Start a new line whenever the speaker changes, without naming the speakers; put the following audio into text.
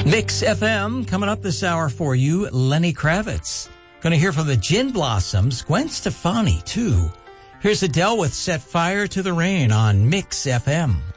Mix FM coming up this hour for you. Lenny Kravitz. Going to hear from the Gin Blossoms. Gwen Stefani, too. Here's Adele with Set Fire to the Rain on Mix FM.